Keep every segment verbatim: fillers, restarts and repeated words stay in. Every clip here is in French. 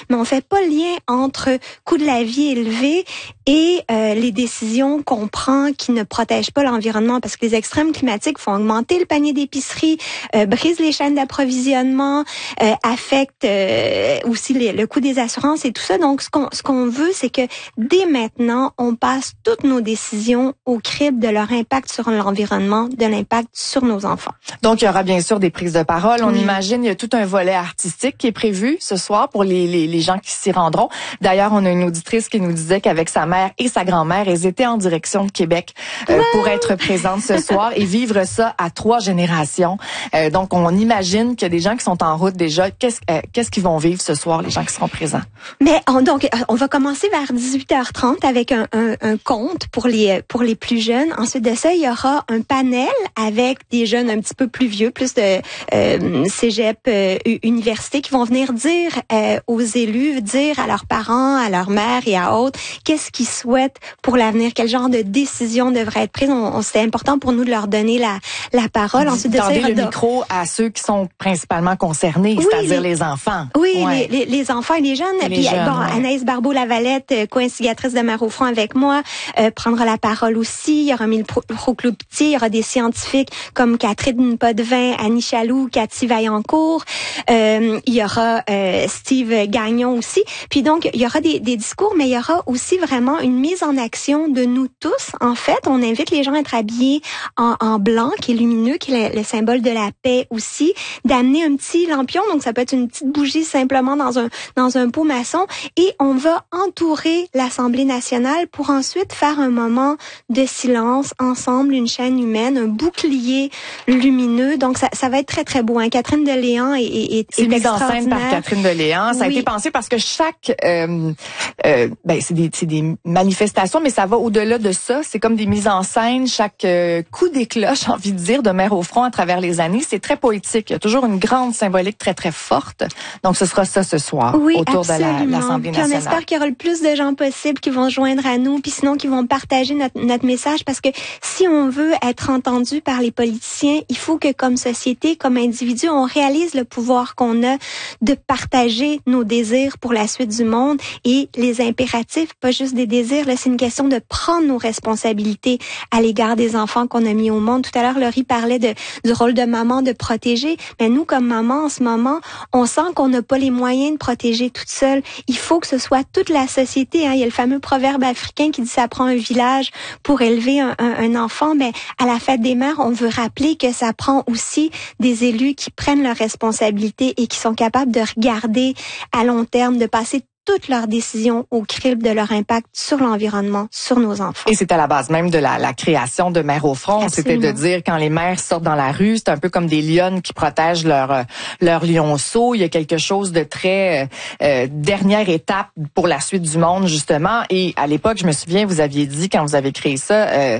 mais on fait pas le lien entre coût de la vie élevé et euh, les décisions qu'on prend qui ne protègent pas l'environnement, parce que les extrêmes climatiques font augmenter le panier d'épicerie, euh, brisent les chaînes d'approvisionnement, euh, affectent euh, aussi les, le coût des assurances et tout ça. Donc, ce qu'on ce qu'on veut, c'est que dès maintenant, on passe toutes nos décisions au crible de leur impact sur l'environnement, de l'impact sur nos enfants. Donc, il y aura bien sûr des prises de parole. On oui. imagine, il y a tout un volet artistique qui est prévu ce soir pour les, les, les gens qui s'y rendront. D'ailleurs, on a une auditrice qui nous disait qu'avec sa mère et sa grand-mère, elles étaient en direction de Québec euh, pour être présentes ce soir et vivre ça à trois générations. Euh, donc, on imagine qu'il y a des gens qui sont en route déjà. Qu'est-ce, euh, qu'est-ce qu'ils vont vivre ce soir, les gens qui seront présents? Mais on, donc, on va commencer vers dix-huit heures trente avec un, un, un conte pour les pour les plus jeunes. Ensuite de ça, il y aura un panel avec des jeunes un petit peu plus vieux, plus de euh, cégep, euh, université, qui vont venir dire euh, aux élus, dire à leurs parents, à leurs mères et à autres, qu'est-ce qu'ils souhaitent pour l'avenir, quel genre de décision devrait être prise. On, on, c'était important pour nous de leur donner la, la parole. Ensuite de ça, le de... micro à ceux qui sont principalement concernés, oui, c'est-à-dire les, les enfants. Oui, ouais. les, les, les enfants et les jeunes. Et Puis, les jeunes, bon, ouais. Anaïs Barbeau-Lavalette, co-instigatrice de Mères au front avec moi, euh, prendra la parole aussi. Il y aura Mille Procloutier, il y aura des scientifiques comme Catherine Potvin, Annie Chaloux, Cathy Vaillancourt. Euh, il y aura euh, Steve Gagnon aussi. Puis donc, il y aura des, des discours, mais il y aura aussi vraiment une mise en action de nous tous. En fait, on invite les gens à être habillés en, en blanc, qui est lumineux, qui est le, le symbole de la paix aussi, d'amener un petit lampion, donc ça peut être une petite bougie simplement dans un dans un pot maçon, et on va entourer l'Assemblée nationale pour ensuite faire un moment de silence ensemble, une chaîne humaine, un bouclier lumineux. Donc ça, ça va être très très beau. Hein. Catherine Deléan est, est, est c'est mis en scène par Catherine Deléan. Ça oui. a été pensé parce que chaque euh, euh, ben c'est des c'est des manifestations, mais ça va au-delà de ça. C'est comme des mises en scène. Chaque euh, coup d'éclat, j'ai envie de dire, de Mères au front à travers les années, c'est très poétique. Il y a toujours une grande symbolique très très forte. Donc ce sera ça ce soir oui, autour absolument. de la, l'Assemblée puis nationale. On espère qu'il y aura le plus de gens possible qui vont se joindre à nous, puis sinon qui vont partager notre, notre message, parce que si on veut être entendu par les politiciens, il faut que comme société, comme individu, on réalise le pouvoir qu'on a de partager nos désirs pour la suite du monde et les impératifs, pas juste des désirs. Là, c'est une question de prendre nos responsabilités à l'égard des enfants qu'on a mis au monde. Tout à l'heure, Laurie parlait de, du rôle de maman de protéger. Mais nous, comme maman, en ce moment, on sent qu'on n'a pas les moyens de protéger toute seule. Il faut que ce soit toute la société. Hein. Il y a le fameux proverbe africain qui dit ça prend un village pour élever un, un, un enfant. Mais à la fête des mères, on veut rappeler que ça prend aussi des élus qui prennent leurs responsabilités et qui sont capables de regarder à long terme, de passer toutes leurs décisions au crible de leur impact sur l'environnement, sur nos enfants. Et c'est à la base même de la, la création de Mères au front. Absolument. C'était de dire quand les mères sortent dans la rue, c'est un peu comme des lionnes qui protègent leur leur lionceau. Il y a quelque chose de très euh, dernière étape pour la suite du monde justement. Et à l'époque, je me souviens, vous aviez dit quand vous avez créé ça, euh,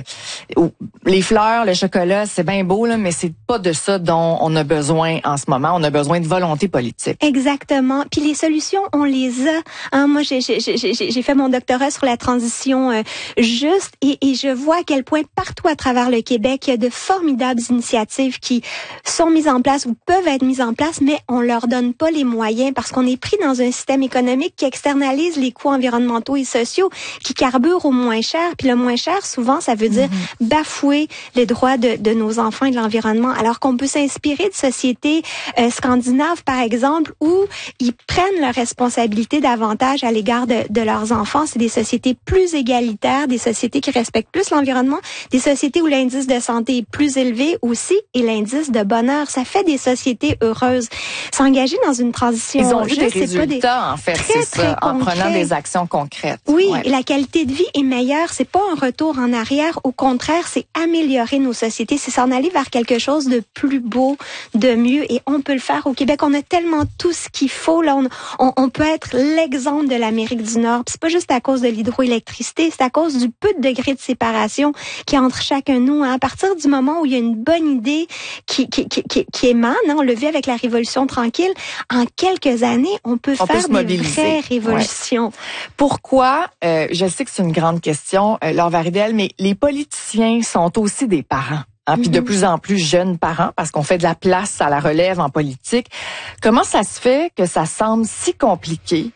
les fleurs, le chocolat, c'est bien beau là, mais c'est pas de ça dont on a besoin en ce moment. On a besoin de volonté politique. Exactement. Puis les solutions, on les a. Hein, moi, j'ai, j'ai, j'ai, j'ai fait mon doctorat sur la transition euh, juste et, et je vois à quel point partout à travers le Québec, il y a de formidables initiatives qui sont mises en place ou peuvent être mises en place, mais on leur donne pas les moyens parce qu'on est pris dans un système économique qui externalise les coûts environnementaux et sociaux, qui carbure au moins cher. Puis le moins cher, souvent, ça veut dire mm-hmm. bafouer les droits de, de nos enfants et de l'environnement, alors qu'on peut s'inspirer de sociétés euh, scandinaves, par exemple, où ils prennent leurs responsabilités d'avantage à l'égard de, de leurs enfants. C'est des sociétés plus égalitaires, des sociétés qui respectent plus l'environnement, des sociétés où l'indice de santé est plus élevé aussi et l'indice de bonheur. Ça fait des sociétés heureuses. S'engager dans une transition Ils ont vu juste, des résultats, des en fait, très, c'est ça, en prenant des actions concrètes. Oui, ouais. Et la qualité de vie est meilleure. C'est pas un retour en arrière. Au contraire, c'est améliorer nos sociétés. C'est s'en aller vers quelque chose de plus beau, de mieux. Et on peut le faire au Québec. On a tellement tout ce qu'il faut. Là, on, on, on peut être l'exemple de l'Amérique du Nord. Puis c'est pas juste à cause de l'hydroélectricité, c'est à cause du peu de degrés de séparation qui y a entre chacun de nous. Hein. À partir du moment où il y a une bonne idée qui, qui, qui, qui, qui émane, hein, on le vit avec la Révolution tranquille, en quelques années, on peut on faire peut des vraies révolutions. Ouais. Pourquoi, euh, je sais que c'est une grande question, euh, Laure Varidel, mais les politiciens sont aussi des parents. Hein, puis de plus en plus jeunes parents, parce qu'on fait de la place à la relève en politique. Comment ça se fait que ça semble si compliqué